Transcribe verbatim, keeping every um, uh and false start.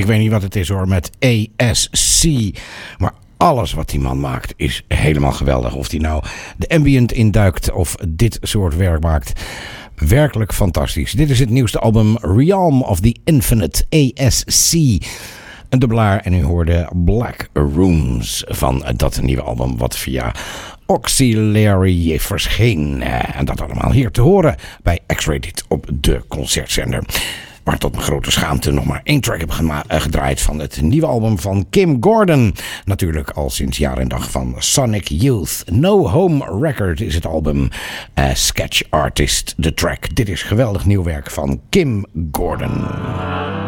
Ik weet niet wat het is hoor, met A S C. Maar alles wat die man maakt is helemaal geweldig. Of hij nou de ambient induikt of dit soort werk maakt. Werkelijk fantastisch. Dit is het nieuwste album Realm of the Infinite, A S C. Een dubbelaar en u hoorde Black Rooms van dat nieuwe album wat via Auxiliary verscheen. En dat allemaal hier te horen bij X-Rated op de concertzender. Maar tot mijn grote schaamte nog maar één track heb gema- gedraaid van het nieuwe album van Kim Gordon. Natuurlijk al sinds jaar en dag van Sonic Youth. No Home Record is het album. Uh, Sketch Artist, de track. Dit is geweldig nieuw werk van Kim Gordon.